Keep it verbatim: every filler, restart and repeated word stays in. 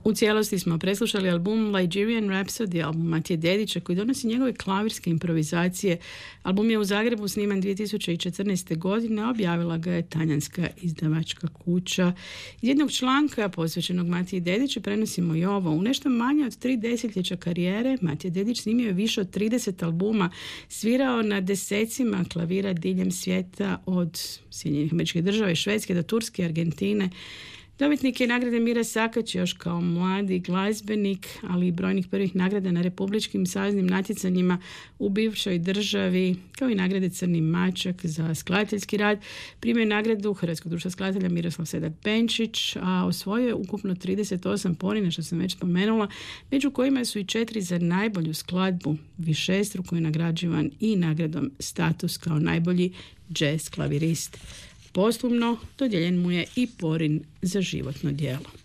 U cijelosti smo preslušali album Ligerian Rhapsody, album Matije Dedića, koji donosi njegove klavirske improvizacije. Album je u Zagrebu sniman dvije tisuće četrnaeste. godine, objavila ga je talijanska izdavačka kuća. Iz jednog članka posvećenog Matiji Dediću prenosimo i ovo. U nešto manje od tri desetljeća karijere Matija Dedić snimio je više od trideset albuma, svirao na desecima klavira diljem svijeta, od Sjedinjenih Američkih Država i Švedske do Turske, Argentine. Dobitnik je nagrade Mira Sakač još kao mladi glazbenik, ali i brojnih prvih nagrada na republičkim saveznim natjecanjima u bivšoj državi, kao i nagrade Crni mačak za skladateljski rad. Primio je nagradu Hrvatskog društva skladatelja Miroslav Sedak-Penčić, a osvojio je ukupno trideset osam ponina, što sam već spomenula, među kojima su i četiri za najbolju skladbu. Višestruko je nagrađivan i nagradom Status kao najbolji jazz klavirist. Posthumno dodijeljen mu je i Porin za životno djelo.